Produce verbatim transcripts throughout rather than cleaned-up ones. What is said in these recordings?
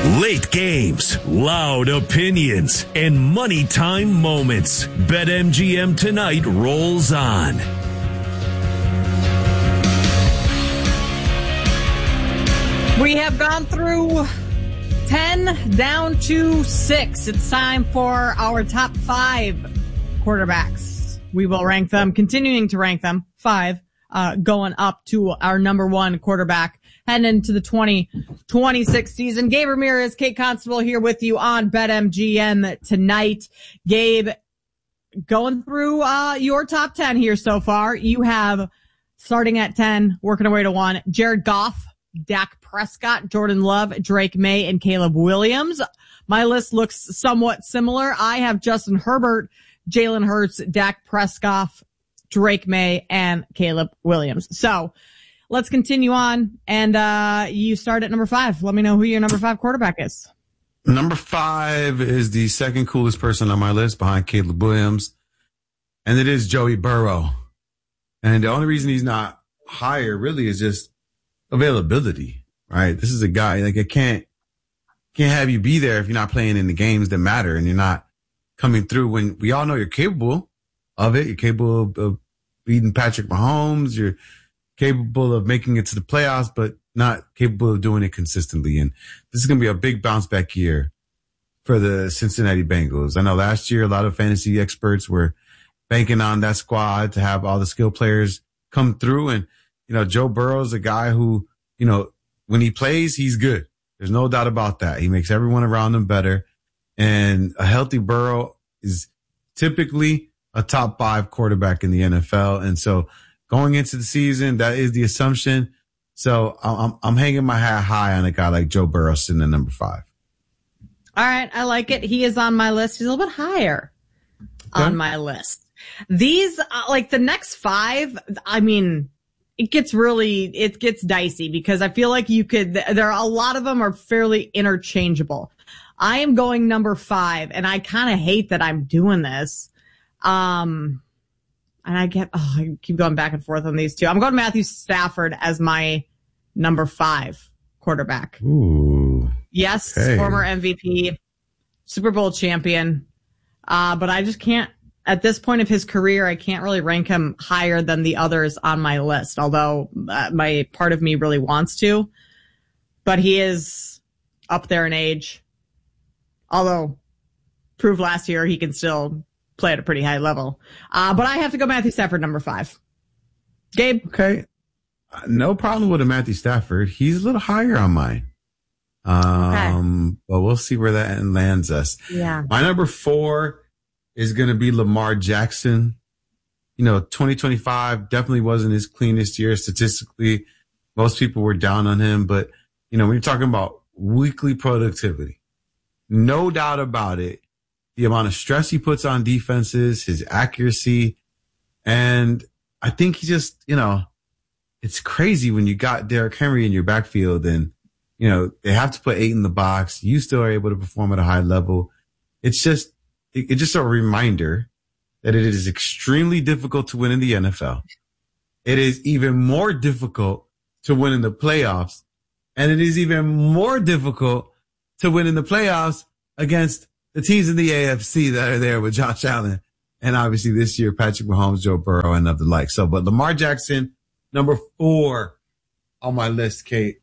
Late games, loud opinions, and money time moments. BetMGM Tonight rolls on. We have gone through ten down to six. It's time for our top five quarterbacks. We will rank them, continuing to rank them, five, uh, going up to our number one quarterback heading into the twenty twenty-six season. Gabe Ramirez, Kate Constable here with you on BetMGM Tonight. Gabe, going through uh your top ten here so far. You have, starting at ten, working our way to one, Jared Goff, Dak Prescott, Jordan Love, Drake May, and Caleb Williams. My list looks somewhat similar. I have Justin Herbert, Jalen Hurts, Dak Prescott, Drake May, and Caleb Williams. So let's continue on. And uh you start at number five. Let me know who your number five quarterback is. Number five is the second coolest person on my list behind Caleb Williams, and it is Joey Burrow. And the only reason he's not higher really is just availability, right? This is a guy, like, I can't, can't have you be there if you're not playing in the games that matter and you're not coming through when we all know you're capable of it. You're capable of, of beating Patrick Mahomes. You're capable of making it to the playoffs, but not capable of doing it consistently. And this is going to be a big bounce back year for the Cincinnati Bengals. I know last year, a lot of fantasy experts were banking on that squad to have all the skill players come through. And, you know, Joe Burrow's a guy who, you know, when he plays, he's good. There's no doubt about that. He makes everyone around him better. And a healthy Burrow is typically a top five quarterback in the N F L. And so going into the season, that is the assumption. So I'm, I'm hanging my hat high on a guy like Joe Burrow sitting at number five. All right. I like it. He is on my list. He's a little bit higher okay. on my list. These, uh, like the next five, I mean, it gets really, it gets dicey because I feel like you could, there are a lot of them are fairly interchangeable. I am going number five and I kind of hate that I'm doing this. Um, and I get, oh, I keep going back and forth on these two. I'm going Matthew Stafford as my number five quarterback. Ooh. Yes. Okay. Former M V P, Super Bowl champion. Uh, but I just can't, at this point of his career, I can't really rank him higher than the others on my list, although uh, my part of me really wants to. But he is up there in age. Although, proved last year he can still play at a pretty high level. Uh, but I have to go Matthew Stafford, number five. Gabe? Okay. Uh, no problem with a Matthew Stafford. He's a little higher on mine. Um, okay. But we'll see where that lands us. Yeah. My number four is going to be Lamar Jackson. You know, twenty twenty-five definitely wasn't his cleanest year statistically. Most people were down on him, but you know, when you're talking about weekly productivity, no doubt about it, the amount of stress he puts on defenses, his accuracy, and I think he just, you know, it's crazy when you got Derrick Henry in your backfield and, you know, they have to put eight in the box. You still are able to perform at a high level. It's just, It's just a reminder that it is extremely difficult to win in the N F L. It is even more difficult to win in the playoffs. And it is even more difficult to win in the playoffs against the teams in the A F C that are there with Josh Allen. And obviously this year, Patrick Mahomes, Joe Burrow, and of the like. So, but Lamar Jackson, number four on my list, Kate.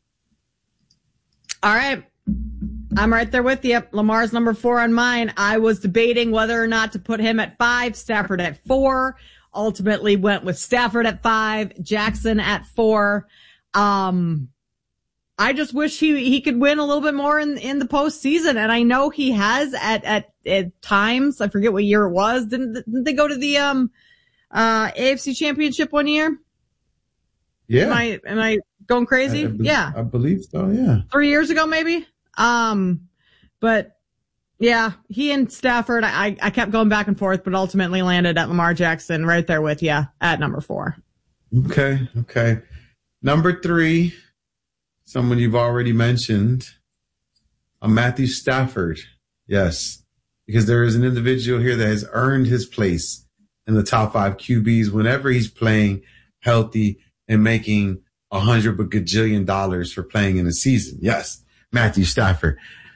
All right. I'm right there with you. Lamar's number four on mine. I was debating whether or not to put him at five, Stafford at four. Ultimately went with Stafford at five, Jackson at four. Um, I just wish he, he could win a little bit more in, in the postseason. And I know he has at, at, at times. I forget what year it was. Didn't, didn't they go to the, um, uh, A F C championship one year? Yeah. Am I, am I going crazy? I, I be- yeah. I believe so. Yeah. Three years ago, maybe. Um, but yeah, he and Stafford, I, I kept going back and forth, but ultimately landed at Lamar Jackson right there with you at number four. Okay. Okay. Number three, someone you've already mentioned, a Matthew Stafford. Yes. Because there is an individual here that has earned his place in the top five Q Bs whenever he's playing healthy and making a hundred bajillion dollars for playing in a season. Yes. Matthew Stafford.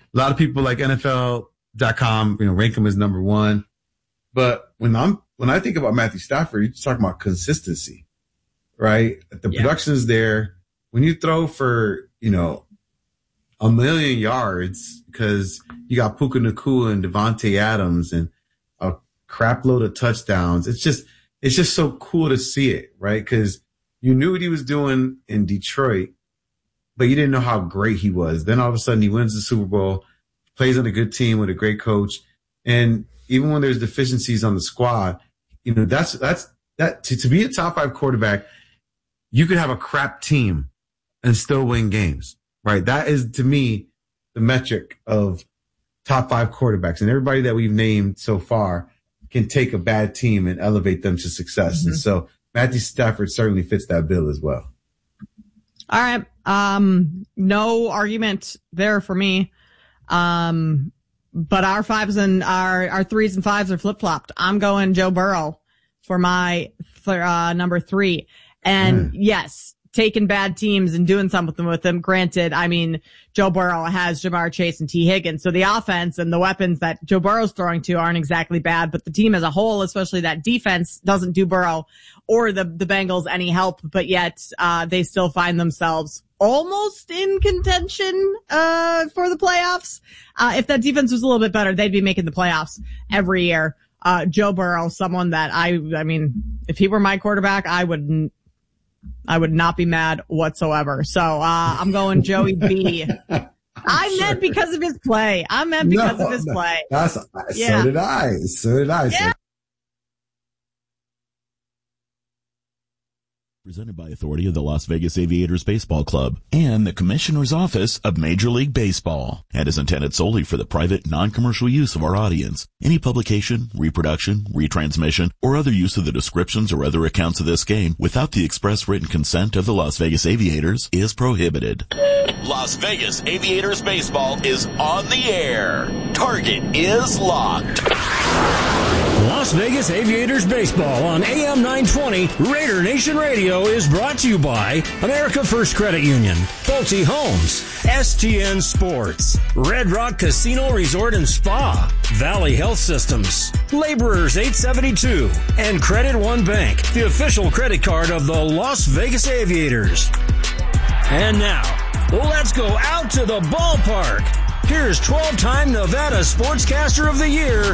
A lot of people like N F L dot com, you know, rank him as number one. But when I'm, when I think about Matthew Stafford, you're talking about consistency, right? The Yeah. production is there. When you throw for, you know, a million yards because you got Puka Nacua and Devontae Adams and a crap load of touchdowns. It's just, it's just so cool to see it, right? Because you knew what he was doing in Detroit, but you didn't know how great he was. Then all of a sudden he wins the Super Bowl, plays on a good team with a great coach. And even when there's deficiencies on the squad, you know, that's, that's, that to, to be a top five quarterback, you could have a crap team and still win games, right? That is to me the metric of top five quarterbacks, and everybody that we've named so far can take a bad team and elevate them to success. Mm-hmm. And so Matthew Stafford certainly fits that bill as well. All right. Um, no argument there for me. Um, but our fives and our, our threes and fives are flip flopped. I'm going Joe Burrow for my, for, uh, number three. And mm. yes, taking bad teams and doing something with them. Granted, I mean, Joe Burrow has Jamar Chase and T. Higgins. So the offense and the weapons that Joe Burrow's throwing to aren't exactly bad, but the team as a whole, especially that defense, doesn't do Burrow or the, the Bengals any help, but yet, uh, they still find themselves almost in contention, uh, for the playoffs. Uh, if that defense was a little bit better, they'd be making the playoffs every year. Uh, Joe Burrow, someone that I, I mean, if he were my quarterback, I wouldn't, I would not be mad whatsoever. So, uh, I'm going Joey B. I'm sure. mad because of his play. I'm mad because no, of his play. That's, yeah. So did I. So did I. Yeah. Presented by authority of the Las Vegas Aviators Baseball Club and the Commissioner's Office of Major League Baseball, and is intended solely for the private, non-commercial use of our audience. Any publication, reproduction, retransmission, or other use of the descriptions or other accounts of this game without the express written consent of the Las Vegas Aviators is prohibited. Las Vegas Aviators Baseball is on the air. Target is locked. Las Vegas Aviators Baseball on A M nine twenty Raider Nation Radio is brought to you by America First Credit Union, Pulte Homes, S T N Sports, Red Rock Casino Resort and Spa, Valley Health Systems, Laborers eight seventy-two, and Credit One Bank, the official credit card of the Las Vegas Aviators. And now, let's go out to the ballpark. Here's twelve-time Nevada Sportscaster of the Year,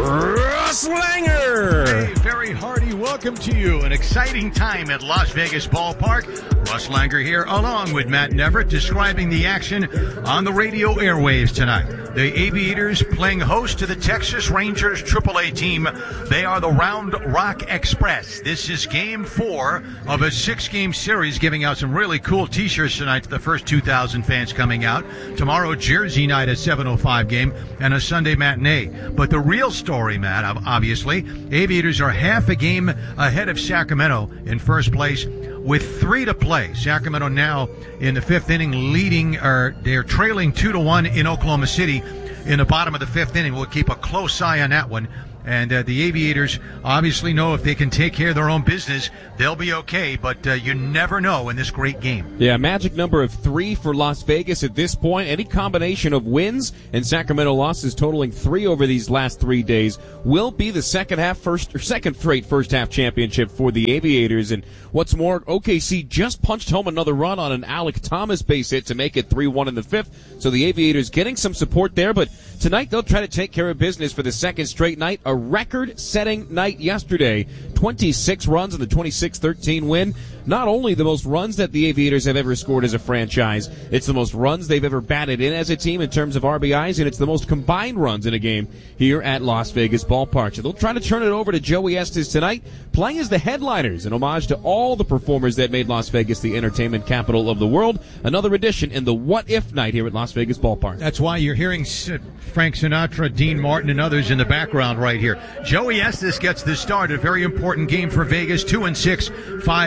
Russ Langer. Hey, very hearty welcome to you. An exciting time at Las Vegas Ballpark. Russ Langer here, along with Matt Neverett, describing the action on the radio airwaves tonight. The Aviators playing host to the Texas Rangers triple A team. They are the Round Rock Express. This is game four of a six-game series, giving out some really cool T-shirts tonight to the first two thousand fans coming out. Tomorrow, Jersey night, a seven oh five game, and a Sunday matinee. But the real story, Matt, obviously, Aviators are half a game ahead of Sacramento in first place with three to play. Sacramento now in the fifth inning leading, or they're trailing two to one in Oklahoma City in the bottom of the fifth inning. We'll keep a close eye on that one. And uh, the Aviators obviously know if they can take care of their own business, they'll be okay. But uh, you never know in this great game. Yeah, magic number of three for Las Vegas at this point. Any combination of wins and Sacramento losses totaling three over these last three days will be the second half first or second straight first half championship for the Aviators. And what's more, O K C just punched home another run on an Alec Thomas base hit to make it three one in the fifth. So the Aviators getting some support there, but tonight they'll try to take care of business for the second straight night. A record-setting night yesterday. twenty-six runs in the twenty-six thirteen win. Not only the most runs that the Aviators have ever scored as a franchise, it's the most runs they've ever batted in as a team in terms of R B Is, and it's the most combined runs in a game here at Las Vegas Ballpark. So they'll try to turn it over to Joey Estes tonight, playing as the headliners in homage to all the performers that made Las Vegas the entertainment capital of the world. Another edition in the What If night here at Las Vegas Ballpark. That's why you're hearing Frank Sinatra, Dean Martin, and others in the background right here. Joey Estes gets the start. A very important game for Vegas. Two and six, five nine five.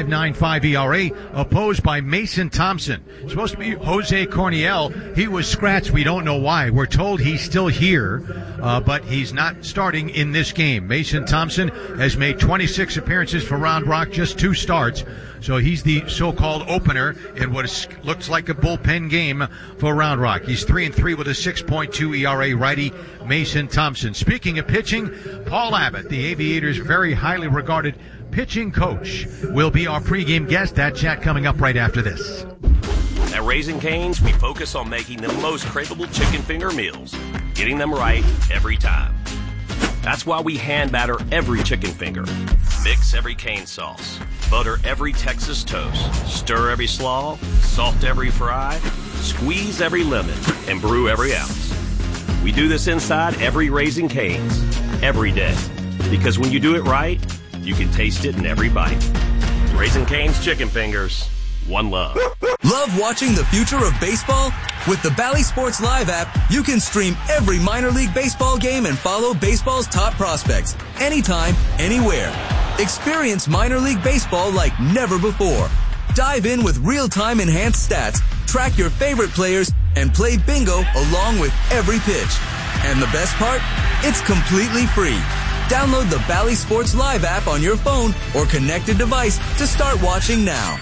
five E R A, opposed by Mason Thompson. Supposed to be Jose Corniel. He was scratched. We don't know why. We're told he's still here, uh, but he's not starting in this game. Mason Thompson has made twenty-six appearances for Round Rock, just two starts. So he's the so-called opener in what is, looks like a bullpen game for Round Rock. He's three and three with a six point two E R A, righty Mason Thompson. Speaking of pitching, Paul Abbott, the Aviators' very highly regarded pitching coach, will be our pregame guest. That chat coming up right after this. At Raising Cane's, we focus on making the most craveable chicken finger meals, getting them right every time. That's why we hand batter every chicken finger, mix every cane sauce, butter every Texas toast, stir every slaw, salt every fry, squeeze every lemon, and brew every ounce. We do this inside every Raising Cane's, every day. Because when you do it right, you can taste it in every bite. Raising Cane's Chicken Fingers. One love. Love watching the future of baseball? With the Bally Sports Live app, you can stream every minor league baseball game and follow baseball's top prospects anytime, anywhere. Experience minor league baseball like never before. Dive in with real-time enhanced stats, track your favorite players, and play bingo along with every pitch. And the best part? It's completely free. Download the Bally Sports Live app on your phone or connected device to start watching now.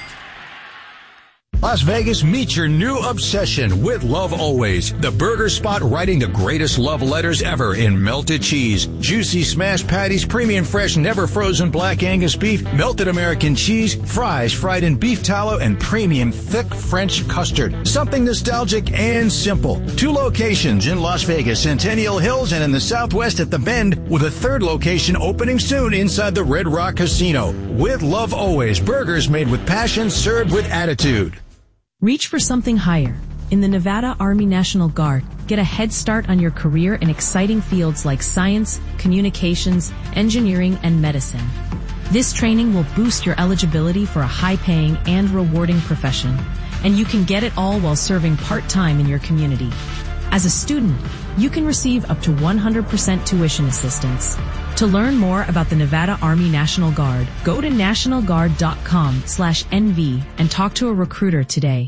Las Vegas, meet your new obsession with Love Always, the burger spot writing the greatest love letters ever in melted cheese, juicy smashed patties, premium fresh, never frozen black Angus beef, melted American cheese, fries fried in beef tallow, and premium thick French custard. Something nostalgic and simple. Two locations in Las Vegas, Centennial Hills, and in the Southwest at the Bend, with a third location opening soon inside the Red Rock Casino. With Love Always, burgers made with passion, served with attitude. Reach for something higher. In the Nevada Army National Guard, get a head start on your career in exciting fields like science, communications, engineering, and medicine. This training will boost your eligibility for a high-paying and rewarding profession, and you can get it all while serving part-time in your community. As a student, you can receive up to one hundred percent tuition assistance. To learn more about the Nevada Army National Guard, go to national guard dot com slash N V and talk to a recruiter today.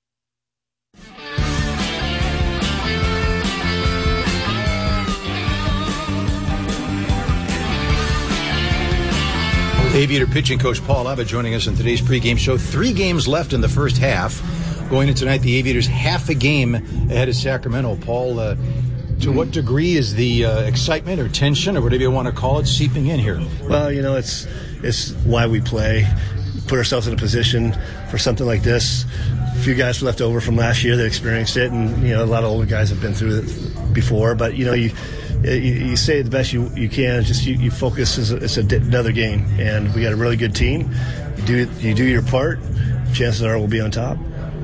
Aviator pitching coach Paul Abbott joining us on today's pregame show. Three games left in the first half. Going into tonight, the Aviators half a game ahead of Sacramento. Paul, uh, to what degree is the uh, excitement or tension or whatever you want to call it seeping in here? Well, you know, it's it's why we play. Put ourselves in a position for something like this. A few guys left over from last year that experienced it, and you know, a lot of older guys have been through it before. But you know, you you, you say it the best you, you can. Just you, you focus. It's, a, it's a, another game, and we got a really good team. You do you do your part. Chances are we'll be on top.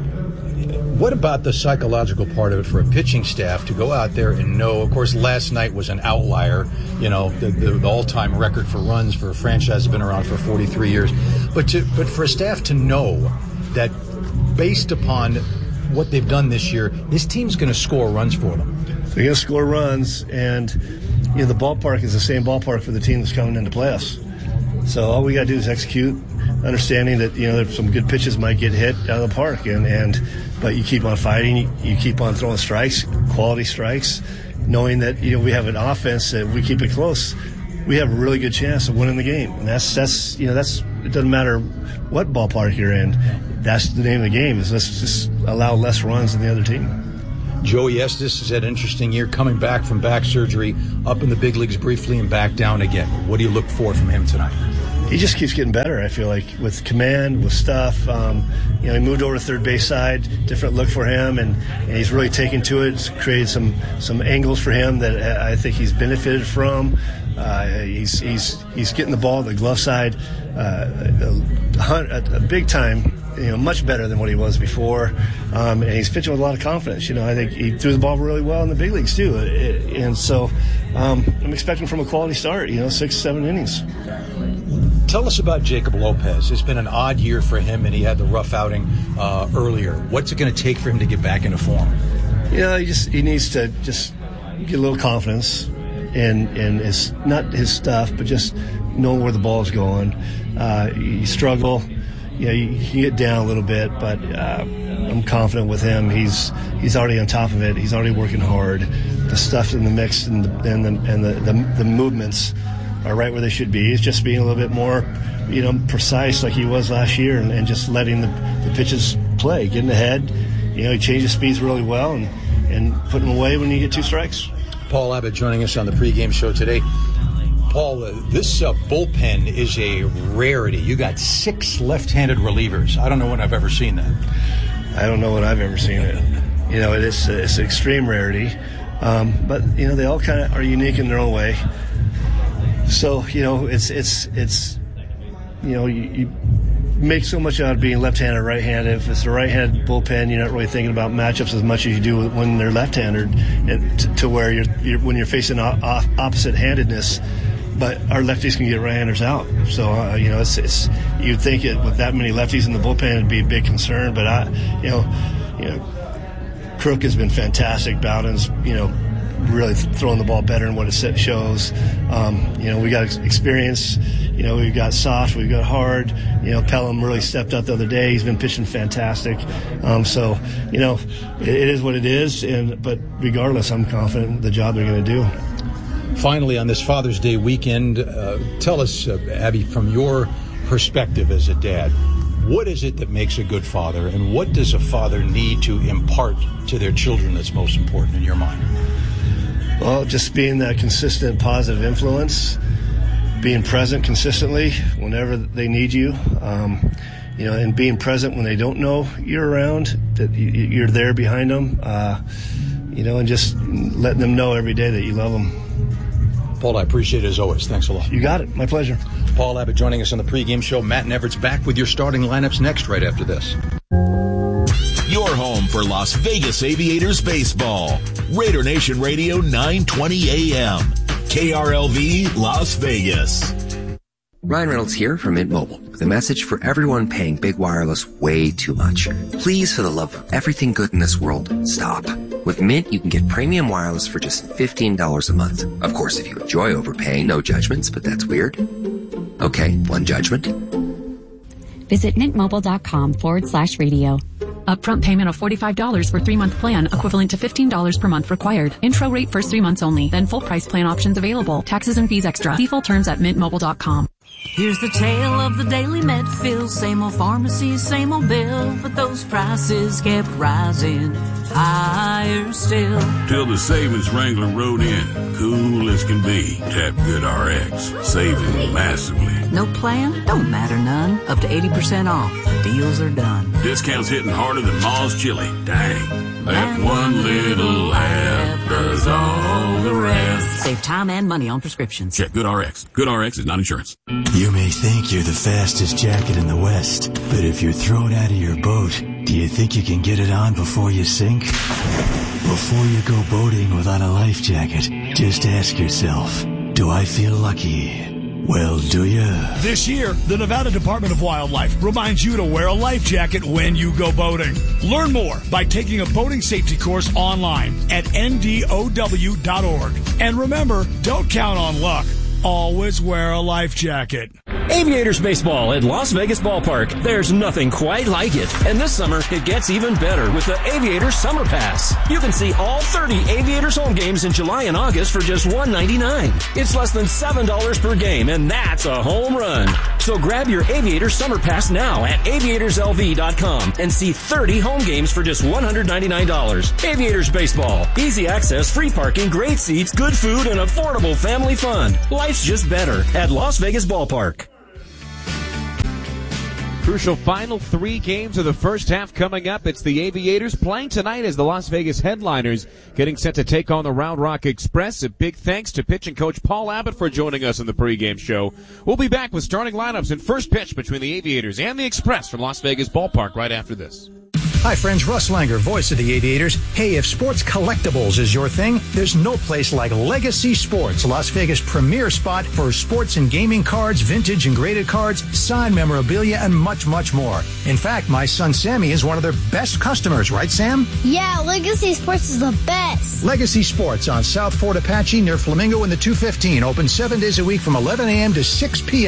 What about the psychological part of it for a pitching staff to go out there and know? Of course, last night was an outlier. You know, the, the, the all-time record for runs for a franchise has been around for forty-three years. But to but for a staff to know that, based upon what they've done this year, this team's going to score runs for them. They're going to score runs, and you know the ballpark is the same ballpark for the team that's coming into playoffs. So all we got to do is execute, understanding that, you know, some good pitches might get hit out of the park, and, and but you keep on fighting, you, you keep on throwing strikes, quality strikes, knowing that, you know, we have an offense that we keep it close. We have a really good chance of winning the game, and that's that's you know that's it doesn't matter what ballpark you're in. That's the name of the game, is let's just allow less runs than the other team. Joey Estes has had an interesting year coming back from back surgery, up in the big leagues briefly and back down again. What do you look for from him tonight? He just keeps getting better, I feel like, with command, with stuff. Um, you know, he moved over to third base side, different look for him, and, and he's really taken to it. It's created some, some angles for him that I think he's benefited from. Uh, he's he's he's getting the ball to the glove side uh, a, a big time, you know, much better than what he was before, um, and he's pitching with a lot of confidence. You know, I think he threw the ball really well in the big leagues too, and so um, I'm expecting from a quality start. You know, six, seven innings. Tell us about Jacob Lopez. It's been an odd year for him, and he had the rough outing uh, earlier. What's it going to take for him to get back into form? You know, he just he needs to just get a little confidence in in his, not his stuff, but just know where the ball's going. Uh, you struggle, you know, you, you can get down a little bit, but uh, I'm confident with him. He's he's already on top of it. He's already working hard. The stuff in the mix and the and the and the, the, the movements are right where they should be. He's just being a little bit more, you know, precise like he was last year, and, and just letting the, the pitches play, getting ahead. You know, he changes speeds really well and, and putting them away when you get two strikes. Paul Abbott joining us on the pregame show today. Paul, uh, this uh, bullpen is a rarity. You got six left-handed relievers. I don't know when I've ever seen that. I don't know when I've ever seen it. You know, it is it's an extreme rarity. Um, but, you know, they all kind of are unique in their own way. So, you know, it's, it's, it's you know, you, you make so much out of being left-handed or right-handed. If it's a right-handed bullpen, you're not really thinking about matchups as much as you do when they're left-handed, and to, to where you're, you're when you're facing o- opposite-handedness. But our lefties can get right-handers out. So, uh, you know, it's, it's you'd think it, with that many lefties in the bullpen, it'd be a big concern. But, I, you know, you know, Crook has been fantastic. Bowden's, you know, really throwing the ball better than what it shows. Um, you know, we got experience. You know, we've got soft, we've got hard. You know, Pelham really stepped up the other day. He's been pitching fantastic. Um, so, you know, it, it is what it is. And but regardless, I'm confident in the job they're going to do. Finally, on this Father's Day weekend, uh, tell us, uh, Abby, from your perspective as a dad, what is it that makes a good father, and what does a father need to impart to their children that's most important in your mind? Well, just being that consistent positive influence, being present consistently whenever they need you, um, you know, and being present when they don't know you're around, that you're there behind them, uh, you know, and just letting them know every day that you love them. Paul, I appreciate it as always. Thanks a lot. You got it. My pleasure. Paul Abbott joining us on the pregame show. Matt Nevert's back with your starting lineups next, right after this. Your home for Las Vegas Aviators baseball. Raider Nation Radio, nine twenty a.m. K R L V, Las Vegas. Ryan Reynolds here from Mint Mobile with a message for everyone paying big wireless way too much. Please, for the love of everything good in this world, stop. With Mint, you can get premium wireless for just fifteen dollars a month. Of course, if you enjoy overpaying, no judgments, but that's weird. Okay, one judgment. Visit mintmobile.com forward slash radio. Upfront payment of forty-five dollars for three-month plan, equivalent to fifteen dollars per month required. Intro rate first three months only, then full price plan options available. Taxes and fees extra. See full terms at mint mobile dot com. Here's the tale of the daily med fill. Same old pharmacy, same old bill, but those prices kept rising higher still. Till the savings wrangler rode in, cool as can be. Tap Good R X, saving massively. No plan? Don't matter none. Up to eighty percent off. Deals are done. Discounts hitting harder than Ma's chili. Dang. That one little app does all the rest. Save time and money on prescriptions. Check Good R X. Good R X is not insurance. You may think you're the fastest jacket in the West, but if you're thrown out of your boat, do you think you can get it on before you sink? Before you go boating without a life jacket, just ask yourself, do I feel lucky? Well, do you? This year, the Nevada Department of Wildlife reminds you to wear a life jacket when you go boating. Learn more by taking a boating safety course online at N D O W dot org. And remember, don't count on luck. Always wear a life jacket. Aviators baseball at Las Vegas Ballpark. There's nothing quite like it. And this summer, it gets even better with the Aviators Summer Pass. You can see all thirty Aviators home games in July and August for just one dollar and ninety-nine cents. It's less than seven dollars per game, and that's a home run. So grab your Aviators Summer Pass now at aviators L V dot com and see thirty home games for just one hundred ninety-nine dollars. Aviators baseball. Easy access, free parking, great seats, good food, and affordable family fun. Life's just better at Las Vegas Ballpark. Crucial final three games of the first half coming up. It's the Aviators playing tonight as the Las Vegas Headliners, getting set to take on the Round Rock Express. A big thanks to pitching coach Paul Abbott for joining us in the pregame show. We'll be back with starting lineups and first pitch between the Aviators and the Express from Las Vegas Ballpark right after this. Hi friends, Russ Langer, voice of the Aviators. Hey, if sports collectibles is your thing, there's no place like Legacy Sports, Las Vegas' premier spot for sports and gaming cards, vintage and graded cards, signed memorabilia, and much, much more. In fact, my son Sammy is one of their best customers, right Sam? Yeah, Legacy Sports is the best. Legacy Sports on South Fort Apache near Flamingo in the two fifteen, open seven days a week from eleven a.m. to six p.m.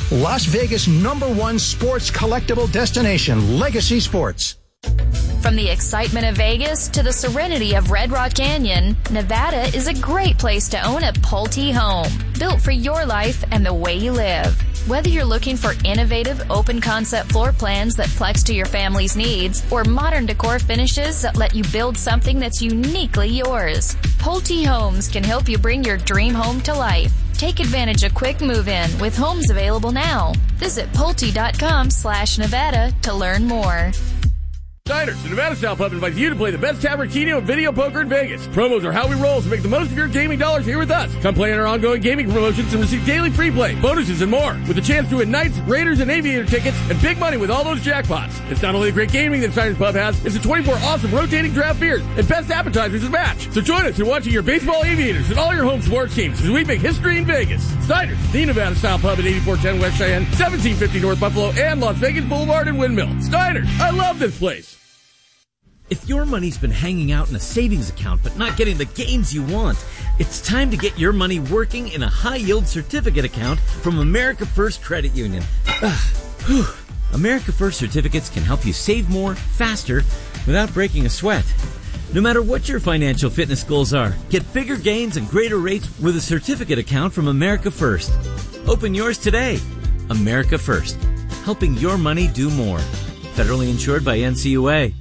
Las Vegas' number one sports collectible destination, Legacy Sports. From the excitement of Vegas to the serenity of Red Rock Canyon, Nevada is a great place to own a Pulte home, built for your life and the way you live. Whether you're looking for innovative, open-concept floor plans that flex to your family's needs, or modern decor finishes that let you build something that's uniquely yours, Pulte Homes can help you bring your dream home to life. Take advantage of quick move-in with homes available now. Visit Pulte.com slash Nevada to learn more. Diners, the Nevada Style Pub invites you to play the best tavern, keno, and video poker in Vegas. Promos are how we roll, so make the most of your gaming dollars here with us. Come play in our ongoing gaming promotions and receive daily free play, bonuses, and more. With a chance to win Knights, Raiders, and Aviator tickets, and big money with all those jackpots. It's not only the great gaming that Diners Pub has, it's the twenty-four awesome rotating draft beers and best appetizers to match. So join us in watching your baseball, Aviators, and all your home sports teams as we make history in Vegas. Diners, the Nevada Style Pub at eighty-four ten West Cheyenne, seventeen fifty North Buffalo, and Las Vegas Boulevard and Windmill. Diners, I love this place. If your money's been hanging out in a savings account but not getting the gains you want, it's time to get your money working in a high-yield certificate account from America First Credit Union. America First certificates can help you save more, faster, without breaking a sweat. No matter what your financial fitness goals are, get bigger gains and greater rates with a certificate account from America First. Open yours today. America First, helping your money do more. Federally insured by N C U A.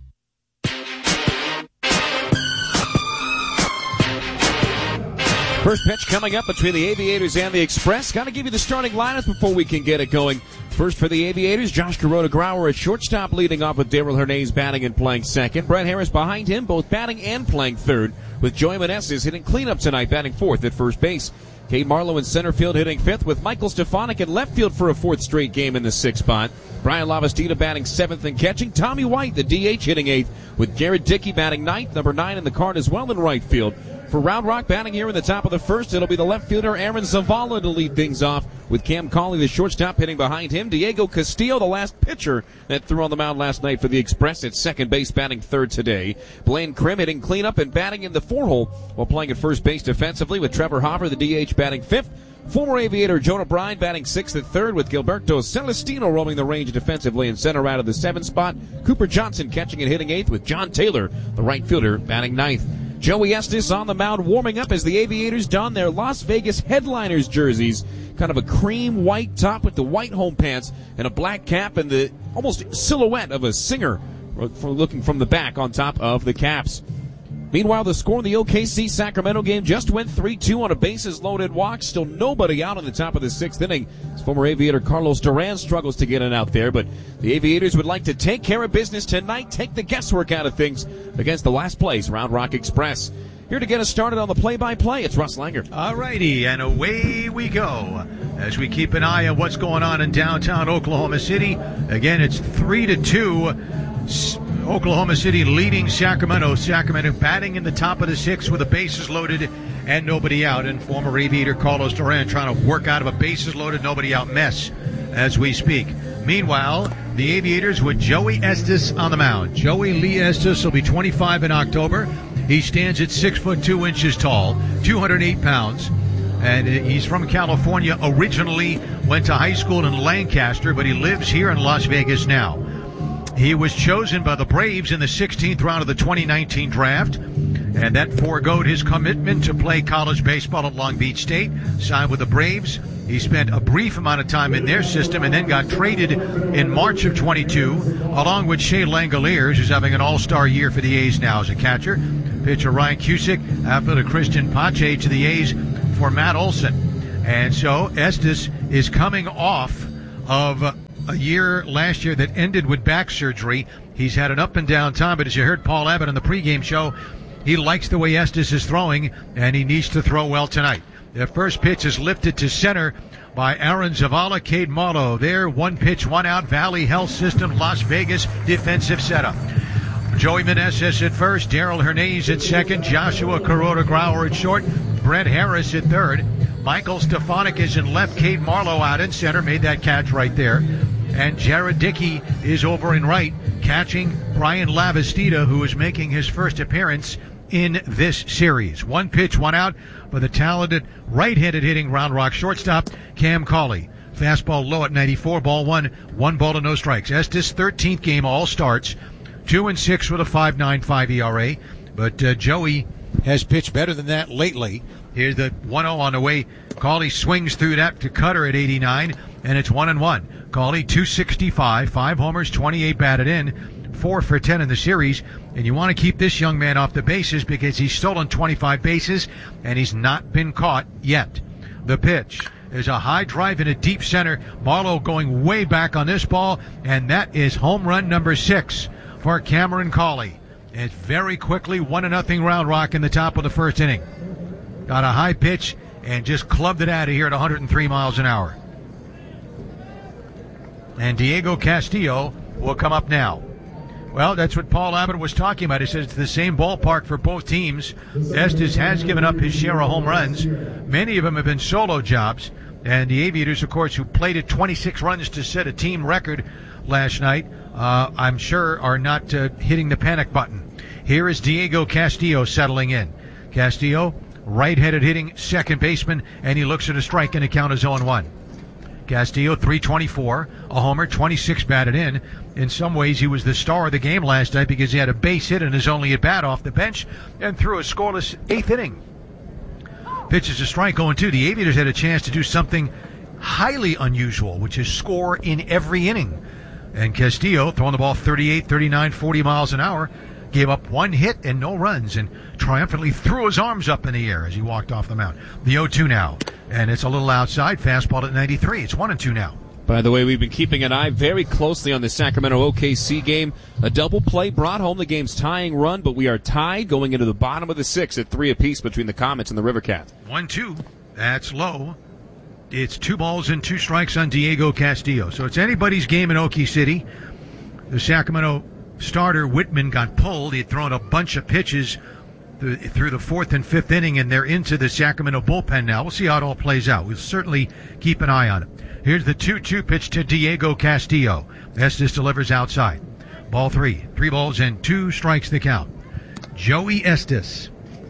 First pitch coming up between the Aviators and the Express. Got to give you the starting lineup before we can get it going. First for the Aviators, Josh Kuroda-Grauer at shortstop, leading off with Darrell Hernandez batting and playing second. Brett Harris behind him, both batting and playing third, with Joey Meneses hitting cleanup tonight, batting fourth at first base. Cade Marlowe in center field hitting fifth, with Michael Stefanik in left field for a fourth straight game in the sixth spot. Brian Lavastida batting seventh and catching. Tommy White, the D H, hitting eighth, with Garrett Dickey batting ninth, number nine in the card as well in right field. For Round Rock batting here in the top of the first, it'll be the left fielder Aaron Zavala to lead things off, with Cam Cauley, the shortstop, hitting behind him. Diego Castillo, the last pitcher that threw on the mound last night for the Express, at second base, batting third today. Blaine Krim hitting cleanup and batting in the four-hole while playing at first base defensively, with Trevor Hopper, the D H, batting fifth. Former Aviator Jonah Bryan batting sixth at third, with Gilberto Celestino roaming the range defensively in center out of the seventh spot. Cooper Johnson catching and hitting eighth, with John Taylor, the right fielder, batting ninth. Joey Estes on the mound warming up as the Aviators don their Las Vegas Headliners jerseys. Kind of a cream white top with the white home pants and a black cap and the almost silhouette of a singer looking from the back on top of the caps. Meanwhile, the score in the O K C-Sacramento game just went three two on a bases-loaded walk. Still nobody out on the top of the sixth inning. As former Aviator Carlos Duran struggles to get it out there, but the Aviators would like to take care of business tonight, take the guesswork out of things against the last place Round Rock Express. Here to get us started on the play-by-play, it's Russ Langer. All righty, and away we go as we keep an eye on what's going on in downtown Oklahoma City. Again, it's three to two. Oklahoma City leading Sacramento. Sacramento batting in the top of the sixth with the bases loaded and nobody out. And former Aviator Carlos Duran trying to work out of a bases loaded, nobody out mess as we speak. Meanwhile, the Aviators with Joey Estes on the mound. Joey Lee Estes will be twenty-five in October. He stands at six foot two inches tall, two hundred eight pounds. And he's from California originally, went to high school in Lancaster, but he lives here in Las Vegas now. He was chosen by the Braves in the sixteenth round of the twenty nineteen draft, and that foregoed his commitment to play college baseball at Long Beach State. Signed with the Braves. He spent a brief amount of time in their system and then got traded in March of twenty-two, along with Shea Langoliers, who's having an all-star year for the A's now as a catcher. Pitcher Ryan Cusick, outfielder Christian Pache to the A's for Matt Olson. And so Estes is coming off of a year last year that ended with back surgery. He's had an up and down time, but as you heard Paul Abbott on the pregame show, he likes the way Estes is throwing, and he needs to throw well tonight. The first pitch is lifted to center by Aaron Zavala. Cade Marlowe there, one pitch, one out. Valley Health System, Las Vegas defensive setup. Joey Meneses at first, Darrell Hernandez at second, Joshua Kuroda-Grauer at short, Brett Harris at third. Michael Stefanik is in left, Cade Marlowe out in center, made that catch right there. And Jared Dickey is over in right, catching Brian Lavastida, who is making his first appearance in this series. One pitch, one out for the talented right-handed hitting Round Rock shortstop, Cam Cauley. Fastball low at ninety-four, ball one, one ball to no strikes. Estes, thirteenth game, all starts, two and six with a five point nine five E R A. But uh, Joey has pitched better than that lately. Here's the one oh on the way. Cawley swings through that to Cutter at eighty-nine, and it's one and one. Cawley, two sixty-five, five homers, twenty-eight batted in, four for ten in the series. And you want to keep this young man off the bases because he's stolen twenty-five bases, and he's not been caught yet. The pitch is a high drive in a deep center. Marlowe going way back on this ball, and that is home run number six for Cameron Cawley. It's very quickly one to nothing Round Rock in the top of the first inning. Got a high pitch and just clubbed it out of here at one hundred three miles an hour. And Diego Castillo will come up now. Well, that's what Paul Abbott was talking about. He says it's the same ballpark for both teams. Estes has given up his share of home runs. Many of them have been solo jobs. And the Aviators, of course, who played at twenty-six runs to set a team record last night, uh, I'm sure are not uh, hitting the panic button. Here is Diego Castillo settling in. Castillo, right-handed hitting second baseman, and he looks at a strike and the count is oh and one. Castillo, three twenty-four, a homer, twenty-six batted in. In some ways, he was the star of the game last night because he had a base hit in his only at-bat off the bench and threw a scoreless eighth inning. Pitches a strike oh and two. The Aviators had a chance to do something highly unusual, which is score in every inning. And Castillo, throwing the ball thirty-eight, thirty-nine, forty miles an hour, gave up one hit and no runs and triumphantly threw his arms up in the air as he walked off the mound. The oh two now, and it's a little outside. Fastball at ninety-three. It's one and two now. By the way, we've been keeping an eye very closely on the Sacramento O K C game. A double play brought home the game's tying run, but we are tied going into the bottom of the sixth at three apiece between the Comets and the River Cats. one two. That's low. It's two balls and two strikes on Diego Castillo. So it's anybody's game in Okie City. The Sacramento starter, Whitman, got pulled. He had thrown a bunch of pitches through the fourth and fifth inning, and they're into the Sacramento bullpen now. We'll see how it all plays out. We'll certainly keep an eye on it. Here's the two two pitch to Diego Castillo. Estes delivers outside. Ball three. Three balls and two strikes the count. Joey Estes.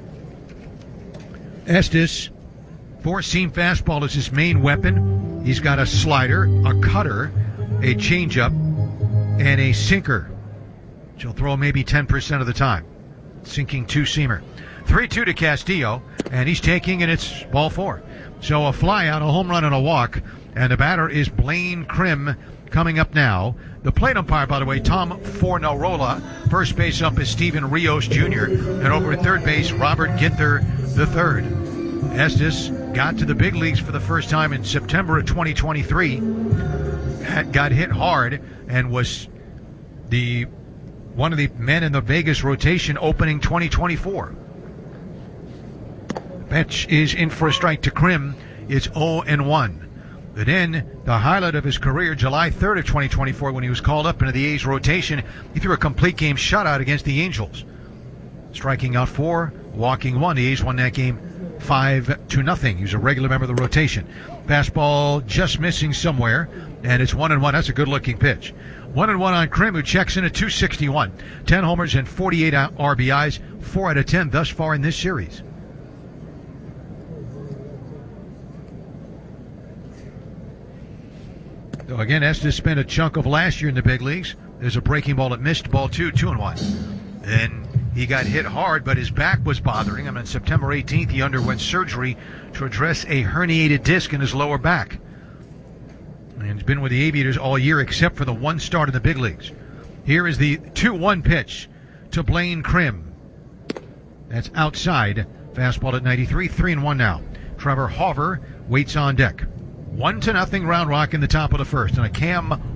Estes, four-seam fastball is his main weapon. He's got a slider, a cutter, a changeup, and a sinker. She'll throw maybe ten percent of the time. Sinking two-seamer. three two to Castillo, and he's taking, and it's ball four. So a fly out, a home run, and a walk. And the batter is Blaine Krim coming up now. The plate umpire, by the way, Tom Fornarola. First base up is Steven Rios Junior And over at third base, Robert Ginther the third. Estes got to the big leagues for the first time in September of twenty twenty-three. Had, got hit hard and was the one of the men in the Vegas rotation opening twenty twenty-four. Pitch is in for a strike to Krim. It's oh and one. But then, the highlight of his career, July third of twenty twenty-four, when he was called up into the A's rotation, he threw a complete game shutout against the Angels. Striking out four, walking one. The A's won that game five to nothing. He was a regular member of the rotation. Fastball just missing somewhere, and it's one and one. That's a good-looking pitch. One and one on Krim, who checks in at two sixty-one. ten homers and forty-eight R B Is, four out of ten thus far in this series. So again, Estes spent a chunk of last year in the big leagues. There's a breaking ball that missed, ball two, two and one. Then he got hit hard, but his back was bothering him. On September eighteenth, he underwent surgery to address a herniated disc in his lower back. And he's been with the Aviators all year except for the one start in the big leagues. Here is the two one pitch to Blaine Krim. That's outside. Fastball at ninety-three, three and one now. Trevor Hauver waits on deck. One to nothing Round Rock in the top of the first. And a Cam